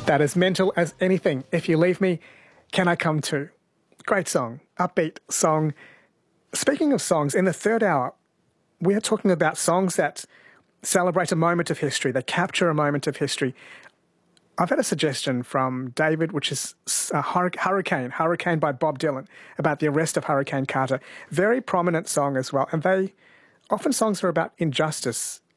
That is mental as anything. If you leave me, can I come too? Great song, upbeat song. Speaking of songs, in the third hour, we are talking about songs that celebrate a moment of history, that capture a moment of history. I've had a suggestion from David, which is Hurricane by Bob Dylan, about the arrest of Hurricane Carter. Very prominent song as well. And often songs are about injustice